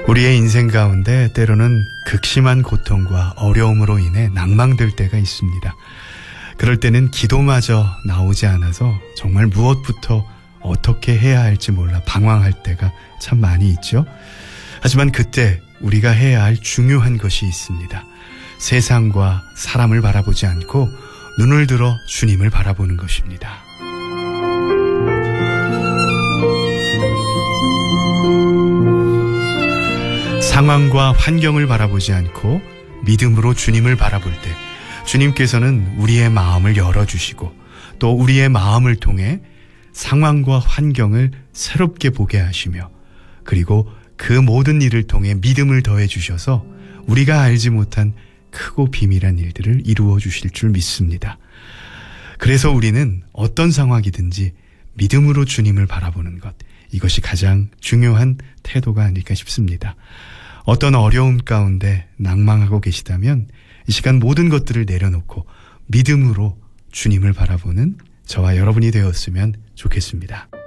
우리의 인생 가운데 때로는 극심한 고통과 어려움으로 인해 낭망될 때가 있습니다. 그럴 때는 기도마저 나오지 않아서 정말 무엇부터 어떻게 해야 할지 몰라 방황할 때가 참 많이 있죠. 하지만 그때 우리가 해야 할 중요한 것이 있습니다. 세상과 사람을 바라보지 않고 눈을 들어 주님을 바라보는 것입니다. 상황과 환경을 바라보지 않고 믿음으로 주님을 바라볼 때 주님께서는 우리의 마음을 열어주시고 또 우리의 마음을 통해 상황과 환경을 새롭게 보게 하시며 그리고 그 모든 일을 통해 믿음을 더해 주셔서 우리가 알지 못한 크고 비밀한 일들을 이루어 주실 줄 믿습니다. 그래서 우리는 어떤 상황이든지 믿음으로 주님을 바라보는 것, 이것이 가장 중요한 태도가 아닐까 싶습니다. 어떤 어려움 가운데 낭망하고 계시다면 이 시간 모든 것들을 내려놓고 믿음으로 주님을 바라보는 저와 여러분이 되었으면 좋겠습니다.